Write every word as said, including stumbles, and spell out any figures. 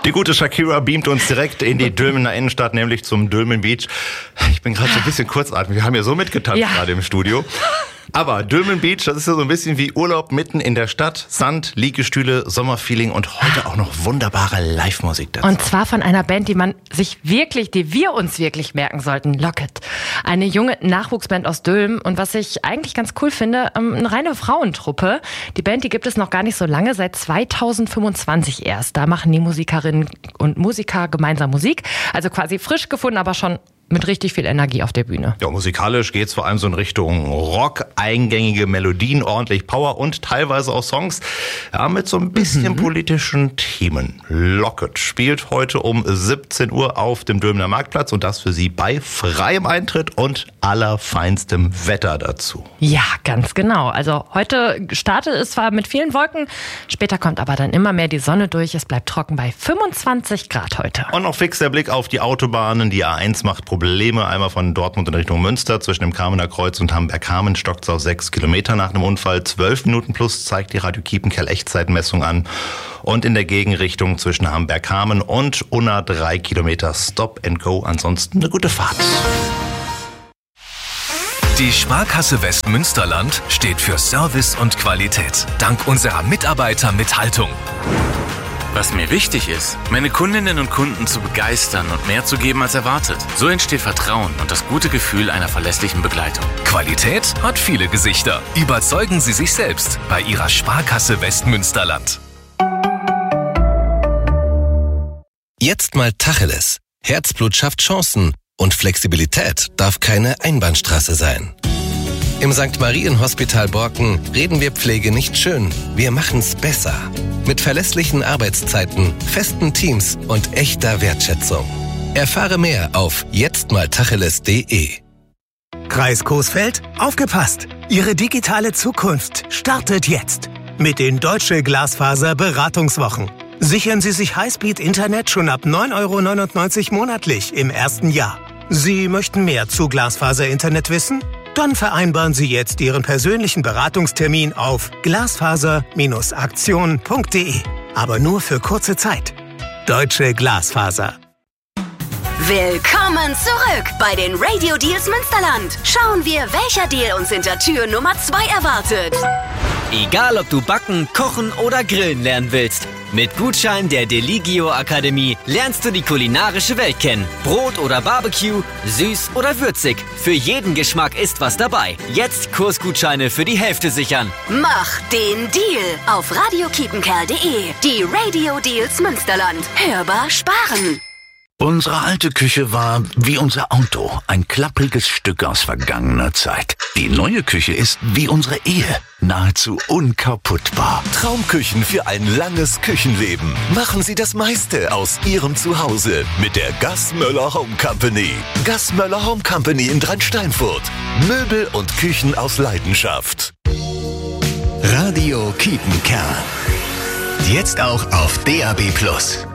Die gute Shakira beamt uns direkt in die Dülmener Innenstadt, nämlich zum Dülmen Beach. Ich bin gerade so ein bisschen kurzatmig. Wir haben ja so mitgetanzt ja. gerade im Studio. Aber Dülmen Beach, das ist ja so ein bisschen wie Urlaub mitten in der Stadt. Sand, Liegestühle, Sommerfeeling und heute auch noch wunderbare Live-Musik dazu. Und zwar von einer Band, die man sich wirklich, die wir uns wirklich merken sollten, Locket. Eine junge Nachwuchsband aus Dülmen und was ich eigentlich ganz cool finde, eine reine Frauentruppe. Die Band, die gibt es noch gar nicht so lange, seit zweitausendfünfundzwanzig erst. Da machen die Musikerinnen und Musiker gemeinsam Musik. Also quasi frisch gefunden, aber schon mit richtig viel Energie auf der Bühne. Ja, musikalisch geht's vor allem so in Richtung Rock, eingängige Melodien, ordentlich Power und teilweise auch Songs ja, mit so ein bisschen mhm. politischen Themen. Locket spielt heute um siebzehn Uhr auf dem Dülmener Marktplatz und das für Sie bei freiem Eintritt und allerfeinstem Wetter dazu. Ja, ganz genau. Also heute startet es zwar mit vielen Wolken, später kommt aber dann immer mehr die Sonne durch. Es bleibt trocken bei fünfundzwanzig Grad heute. Und noch fix der Blick auf die Autobahnen. Die A eins macht Probleme. Einmal von Dortmund in Richtung Münster. Zwischen dem Kamener Kreuz und Hamburg-Hameln stockt es auf sechs Kilometer nach einem Unfall. zwölf Minuten plus zeigt die Radio Kiepenkerl Echtzeitmessung an. Und in der Gegenrichtung zwischen Hamburg-Hameln und Unna drei Kilometer Stop and Go. Ansonsten eine gute Fahrt. Die Sparkasse Westmünsterland steht für Service und Qualität. Dank unserer Mitarbeiter mit Haltung. Was mir wichtig ist, meine Kundinnen und Kunden zu begeistern und mehr zu geben als erwartet. So entsteht Vertrauen und das gute Gefühl einer verlässlichen Begleitung. Qualität hat viele Gesichter. Überzeugen Sie sich selbst bei Ihrer Sparkasse Westmünsterland. Jetzt mal Tacheles. Herzblut schafft Chancen und Flexibilität darf keine Einbahnstraße sein. Im Sankt Marien Hospital Borken reden wir Pflege nicht schön, wir machen's besser. Mit verlässlichen Arbeitszeiten, festen Teams und echter Wertschätzung. Erfahre mehr auf jetztmaltacheles punkt de. Kreis Coesfeld, aufgepasst! Ihre digitale Zukunft startet jetzt mit den Deutsche Glasfaser Beratungswochen. Sichern Sie sich Highspeed-Internet schon ab neun Euro neunundneunzig monatlich im ersten Jahr. Sie möchten mehr zu Glasfaser-Internet wissen? Dann vereinbaren Sie jetzt Ihren persönlichen Beratungstermin auf glasfaser Bindestrich aktion punkt de. Aber nur für kurze Zeit. Deutsche Glasfaser. Willkommen zurück bei den Radio Deals Münsterland. Schauen wir, welcher Deal uns hinter Tür Nummer zwei erwartet. Egal, ob du backen, kochen oder grillen lernen willst. Mit Gutschein der Deligio Akademie lernst du die kulinarische Welt kennen. Brot oder Barbecue, süß oder würzig. Für jeden Geschmack ist was dabei. Jetzt Kursgutscheine für die Hälfte sichern. Mach den Deal auf radio kiepenkerl punkt de. Die Radio Deals Münsterland. Hörbar sparen. Unsere alte Küche war wie unser Auto, ein klappriges Stück aus vergangener Zeit. Die neue Küche ist wie unsere Ehe, nahezu unkaputtbar. Traumküchen für ein langes Küchenleben. Machen Sie das meiste aus Ihrem Zuhause mit der Gassmöller Home Company. Gassmöller Home Company in Dransteinfurt. Möbel und Küchen aus Leidenschaft. Radio Kiepenkerl. Jetzt auch auf D A B plus.